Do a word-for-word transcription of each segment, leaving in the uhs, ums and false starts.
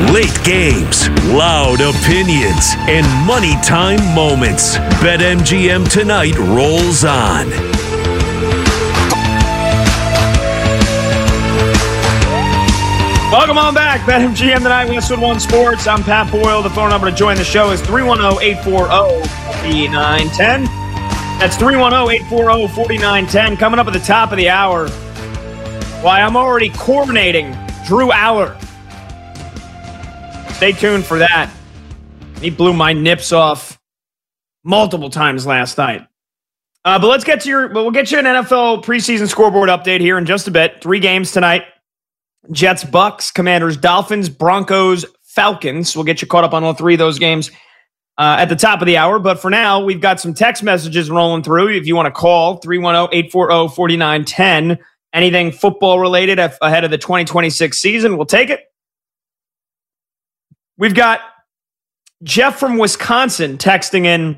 Late games, loud opinions, and money time moments. BetMGM tonight rolls on. Welcome on back. BetMGM tonight, Westwood One Sports. I'm Pat Boyle. The phone number to join the show is three one zero, eight four zero, four nine one zero. That's three one zero, eight four zero, four nine one zero. Coming up at the top of the hour, why I'm already coordinating Drew Aller. Stay tuned for that. He blew my nips off multiple times last night. Uh, but let's get to your, we'll get you an N F L preseason scoreboard update here in just a bit. Three games tonight. Jets, Bucks, Commanders, Dolphins, Broncos, Falcons. We'll get you caught up on all three of those games uh, at the top of the hour. But for now, we've got some text messages rolling through. If you want to call, three one zero, eight four zero, four nine one zero. Anything football related ahead of the twenty twenty-six season, we'll take it. We've got Jeff from Wisconsin texting in.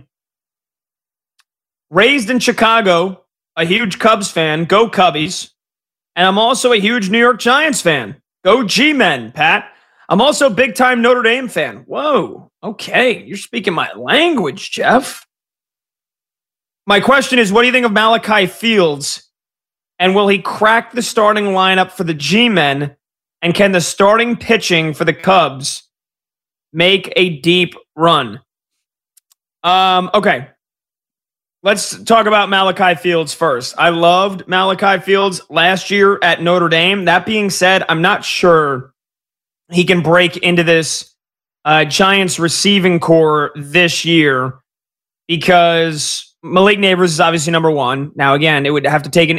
Raised in Chicago, a huge Cubs fan. Go Cubbies. And I'm also a huge New York Giants fan. Go G-Men, Pat. I'm also a big-time Notre Dame fan. Whoa, okay. You're speaking my language, Jeff. My question is, what do you think of Malachi Fields? And will he crack the starting lineup for the G-Men? And can the starting pitching for the Cubs make a deep run? Um, okay. Let's talk about Malachi Fields first. I loved Malachi Fields last year at Notre Dame. That being said, I'm not sure he can break into this uh, Giants receiving core this year because Malik Nabers is obviously number one. Now, again, it would have to take an